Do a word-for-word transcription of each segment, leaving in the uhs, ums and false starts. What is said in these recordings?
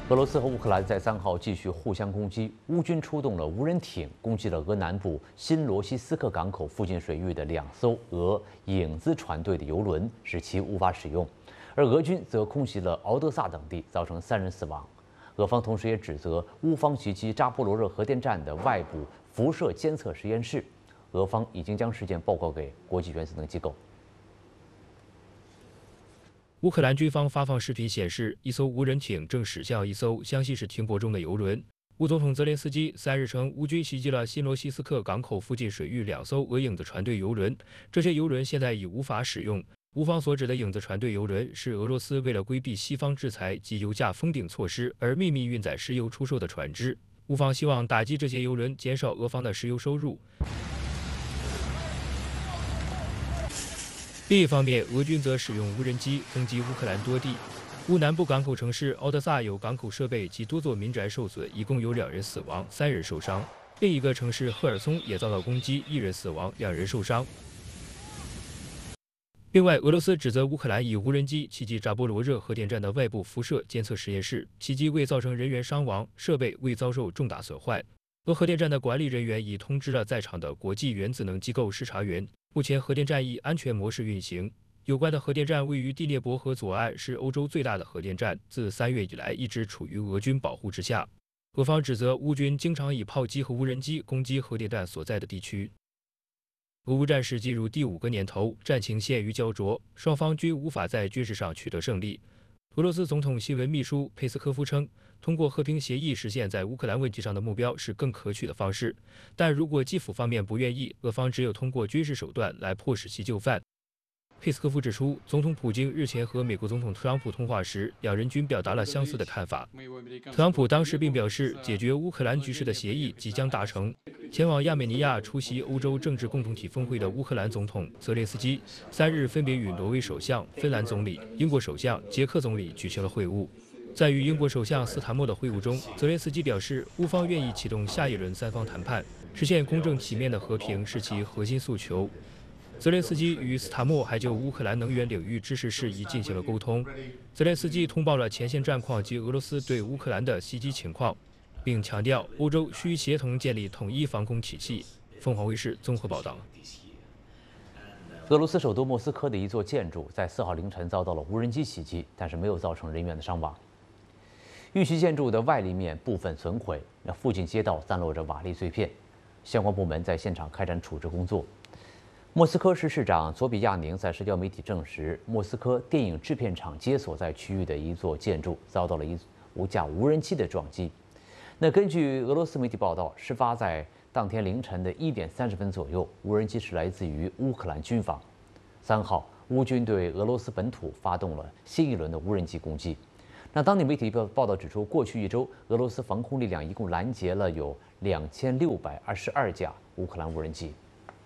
俄罗斯和乌克兰在三号继续互相攻击，乌军出动了无人艇攻击了俄南部新罗西斯克港口附近水域的两艘俄影子船队的油轮，使其无法使用；而俄军则空袭了敖德萨等地，造成三人死亡。俄方同时也指责乌方袭击扎波罗热核电站的外部辐射监测实验室，俄方已经将事件报告给国际原子能机构。 乌克兰军方发放视频显示，一艘无人艇正驶向一艘相信是停泊中的油轮。乌总统泽连斯基三日称，乌军袭击了新罗西斯克港口附近水域两艘俄影子船队油轮，这些油轮现在已无法使用。乌方所指的影子船队油轮是俄罗斯为了规避西方制裁及油价封顶措施而秘密运载石油出售的船只。乌方希望打击这些油轮，减少俄方的石油收入。 另一方面，俄军则使用无人机攻击乌克兰多地。乌南部港口城市敖德萨有港口设备及多座民宅受损，一共有两人死亡，三人受伤。另一个城市赫尔松也遭到攻击，一人死亡，两人受伤。另外，俄罗斯指责乌克兰以无人机袭击扎波罗热核电站的外部辐射监测实验室，袭击未造成人员伤亡，设备未遭受重大损坏。俄核电站的管理人员已通知了在场的国际原子能机构视察员。 目前，核电站以安全模式运行。有关的核电站位于第聂伯河左岸，是欧洲最大的核电站。自三月以来，一直处于俄军保护之下。俄方指责乌军经常以炮击和无人机攻击核电站所在的地区。俄乌战事进入第五个年头，战情陷于焦灼，双方均无法在军事上取得胜利。俄罗斯总统新闻秘书佩斯科夫称，通过和平协议实现在乌克兰问题上的目标是更可取的方式，但如果基辅方面不愿意，俄方只有通过军事手段来迫使其就范。佩斯科夫指出，总统普京日前和美国总统特朗普通话时，两人均表达了相似的看法。特朗普当时并表示，解决乌克兰局势的协议即将达成。前往亚美尼亚出席欧洲政治共同体峰会的乌克兰总统泽连斯基，三日分别与挪威首相、芬兰总理、英国首相、捷克总理举行了会晤。在与英国首相斯坦默的会晤中，泽连斯基表示，乌方愿意启动下一轮三方谈判，实现公正体面的和平是其核心诉求。泽连斯基与斯塔默还就乌克兰能源领域支持事宜进行了沟通。泽连斯基通报了前线战况及俄罗斯对乌克兰的袭击情况，并强调欧洲需协同建立统一防空体系。凤凰卫视综合报道。 俄罗斯首都莫斯科的一座建筑在四号凌晨遭到了无人机袭击，但是没有造成人员的伤亡。遇袭建筑的外立面部分损毁，那附近街道散落着瓦砾碎片，相关部门在现场开展处置工作。莫斯科市市长佐比亚宁在社交媒体证实，莫斯科电影制片厂街所在区域的一座建筑遭到了一无架无人机的撞击。那根据俄罗斯媒体报道，事发在当天凌晨的一点三十分左右，无人机是来自于乌克兰军方。三号，乌军对俄罗斯本土发动了新一轮的无人机攻击。那当地媒体报报道指出，过去一周，俄罗斯防空力量一共拦截了有两千六百二十二架乌克兰无人机。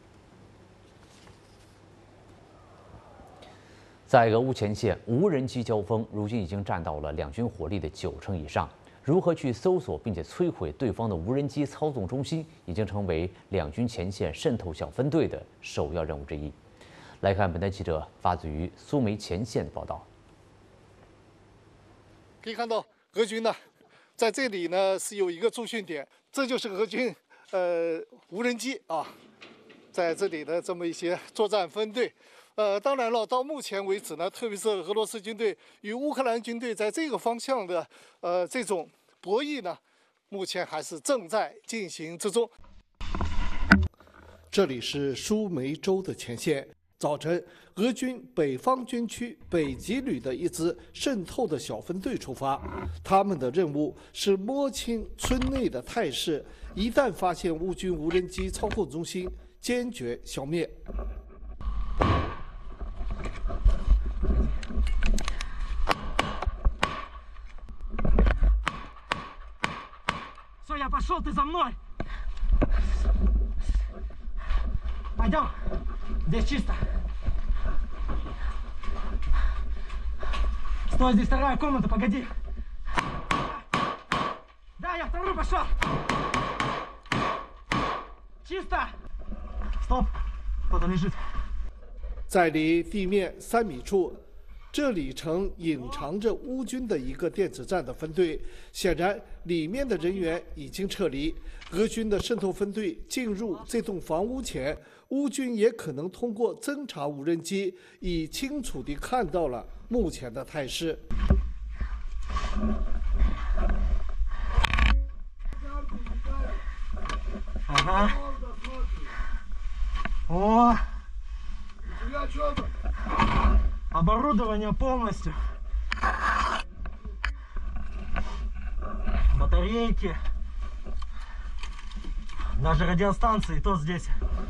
在俄乌前线，无人机交锋如今已经占到了两军火力的九成以上。如何去搜索并且摧毁对方的无人机操纵中心，已经成为两军前线渗透小分队的首要任务之一。来看本台记者发自于苏梅前线的报道。 可以看到，俄军呢，在这里呢是有一个驻训点，这就是俄军呃无人机啊，在这里的这么一些作战分队。呃，当然了，到目前为止呢，特别是俄罗斯军队与乌克兰军队在这个方向的呃这种博弈呢，目前还是正在进行之中。这里是苏梅州的前线。早晨，俄军北方军区北极旅的一支渗透的小分队出发，他们的任务是摸清村内的态势，一旦发现乌军无人机操控中心，坚决消灭。 Соня, пошел ты за мной! Пойдем, здесь чисто. Стой, здесь вторая комната, погоди. Да, я вторую пошел. Чисто. Стоп, кто-то лежит. 在离地面三米处， 这里曾隐藏着乌军的一个电子战的分队，显然里面的人员已经撤离。俄军的渗透分队进入这栋房屋前，乌军也可能通过侦察无人机，已清楚地看到了目前的态势。 Ага. О! Оборудование полностью. Батарейки. Даже радиостанции, то здесь.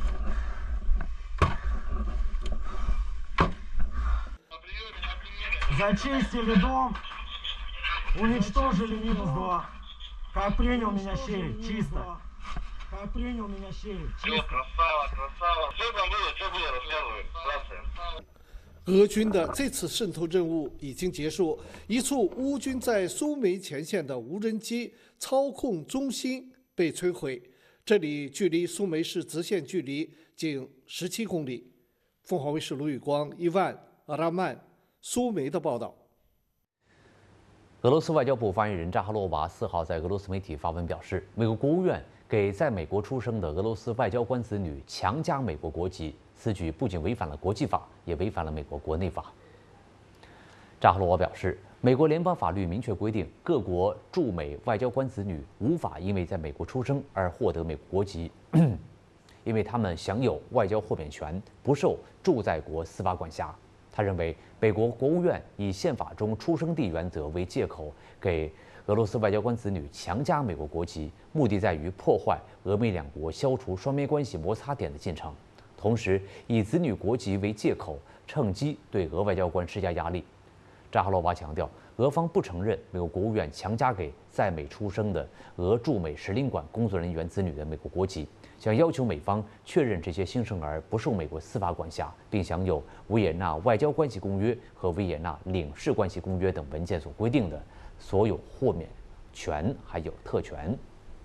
Зачистили дом. Уничтожили минус два. Как принял меня Щерик? Чисто. Как принял меня Щерик? Все, красава, красава. Что там было? Что было? Рассказывай. Здравствуй. 俄军的这次渗透任务已经结束，一处乌军在苏梅前线的无人机操控中心被摧毁，这里距离苏梅市直线距离仅十七公里。凤凰卫视卢宇光、伊万、阿拉曼、苏梅的报道。 俄罗斯外交部发言人扎哈罗娃四号在俄罗斯媒体发文表示，美国国务院给在美国出生的俄罗斯外交官子女强加美国国籍。 此举不仅违反了国际法，也违反了美国国内法。扎哈罗娃表示，美国联邦法律明确规定，各国驻美外交官子女无法因为在美国出生而获得美国国籍，因为他们享有外交豁免权，不受驻在国司法管辖。他认为，美国国务院以宪法中出生地原则为借口，给俄罗斯外交官子女强加美国国籍，目的在于破坏俄美两国消除双边关系摩擦点的进程。 同时，以子女国籍为借口，趁机对俄外交官施加压力。扎哈罗娃强调，俄方不承认美国国务院强加给在美出生的俄驻美使领馆工作人员子女的美国国籍，想要求美方确认这些新生儿不受美国司法管辖，并享有《维也纳外交关系公约》和《维也纳领事关系公约》等文件所规定的所有豁免权还有特权。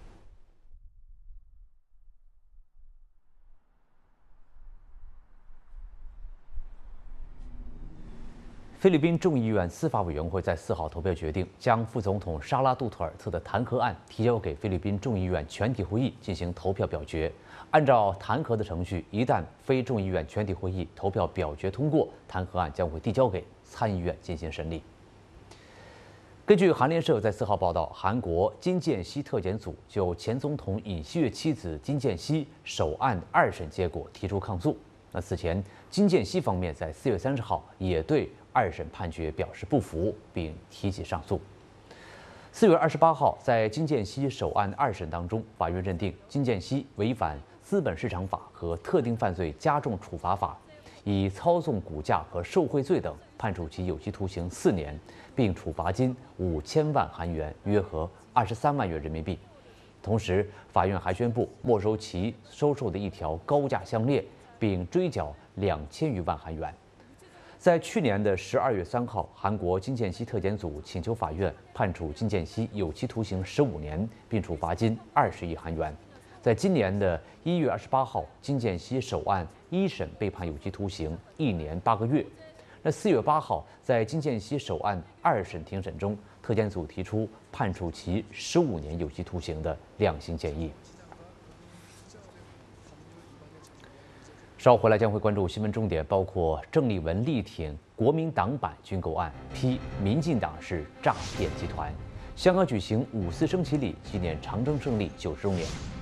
菲律宾众议院司法委员会在四号投票决定，将副总统沙拉杜特尔特的弹劾案提交给菲律宾众议院全体会议进行投票表决。按照弹劾的程序，一旦非众议院全体会议投票表决通过，弹劾案将会递交给参议院进行审理。根据韩联社在四号报道，韩国金建熙特检组就前总统尹锡悦妻子金建熙首案二审结果提出抗诉。那此前，金建熙方面在四月三十号也对 二审判决表示不服，并提起上诉。四月二十八号，在金建熙首案二审当中，法院认定金建熙违反资本市场法和特定犯罪加重处罚法，以操纵股价和受贿罪等判处其有期徒刑四年，并处罚金五千万韩元，约合二十三万元人民币。同时，法院还宣布没收其收受的一条高价项链，并追缴两千余万韩元。 在去年的十二月三号，韩国金建熙特检组请求法院判处金建熙有期徒刑十五年，并处罚金二十亿韩元。在今年的一月二十八号，金建熙首案一审被判有期徒刑一年八个月。那四月八号，在金建熙首案二审庭审中，特检组提出判处其十五年有期徒刑的量刑建议。 稍后回来将会关注新闻重点，包括郑丽文力挺国民党版军购案，批民进党是诈骗集团；香港举行五四升旗礼，纪念长征胜利九十周年。